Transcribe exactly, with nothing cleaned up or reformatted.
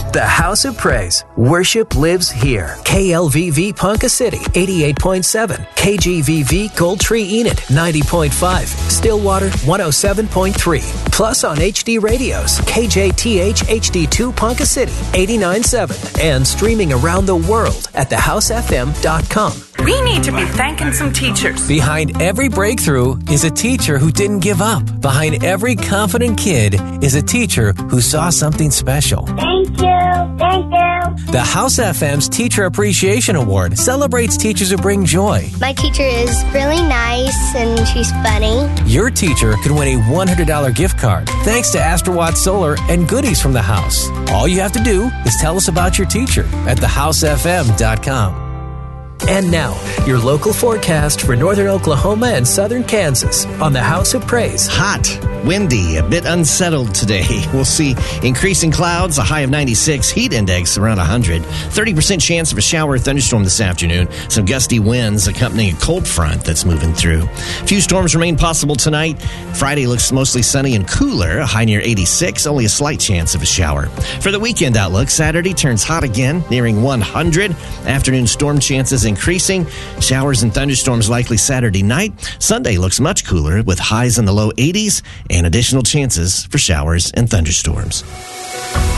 The House of Praise. Worship lives here. K L V V Ponca City, eighty-eight point seven. K G V V Gold Tree Enid, ninety point five. Stillwater, one oh seven point three. Plus on H D radios, K J T H H D two Ponca City, eighty-nine point seven. And streaming around the world at the house f m dot com. We need to be thanking some teachers. Behind every breakthrough is a teacher who didn't give up. Behind every confident kid is a teacher who saw something special. Thank you. Thank you. The House F M's Teacher Appreciation Award celebrates teachers who bring joy. My teacher is really nice and she's funny. Your teacher could win a one hundred dollars gift card thanks to Astrowatt Solar and goodies from the house. All you have to do is tell us about your teacher at the house f m dot com. And now, your local forecast for northern Oklahoma and southern Kansas on the House of Praise. Hot, windy, a bit unsettled today. We'll see increasing clouds, a high of ninety-six, heat index around one hundred, thirty percent chance of a shower or thunderstorm this afternoon, some gusty winds accompanying a cold front that's moving through. A few storms remain possible tonight. Friday looks mostly sunny and cooler, a high near eighty-six, only a slight chance of a shower. For the weekend outlook, Saturday turns hot again, nearing one hundred. Afternoon storm chances increasing. Showers and thunderstorms likely Saturday night. Sunday looks much cooler with highs in the low eighties and additional chances for showers and thunderstorms.